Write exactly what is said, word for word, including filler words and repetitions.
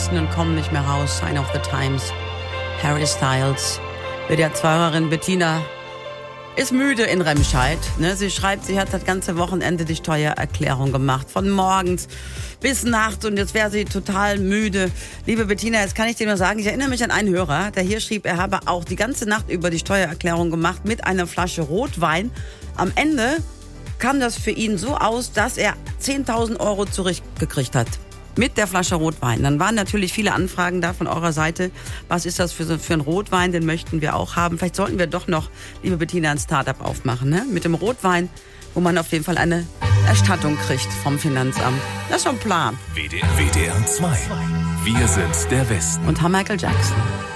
Westen und kommen nicht mehr raus. Sign of the Times. Harry Styles. W D R zwei-Hörerin Bettina ist müde in Remscheid. Ne? Sie schreibt, sie hat das ganze Wochenende die Steuererklärung gemacht. Von morgens bis nachts und jetzt wäre sie total müde. Liebe Bettina, jetzt kann ich dir nur sagen, ich erinnere mich an einen Hörer, der hier schrieb, er habe auch die ganze Nacht über die Steuererklärung gemacht mit einer Flasche Rotwein. Am Ende kam das für ihn so aus, dass er zehntausend Euro zurückgekriegt hat. Mit der Flasche Rotwein. Dann waren natürlich viele Anfragen da von eurer Seite. Was ist das für, so, für ein Rotwein? Den möchten wir auch haben. Vielleicht sollten wir doch noch, liebe Bettina, ein Startup aufmachen. Ne? Mit dem Rotwein, wo man auf jeden Fall eine Erstattung kriegt vom Finanzamt. Das ist schon ein Plan. W D R zwei. Wir sind der Westen. Und haben Michael Jackson.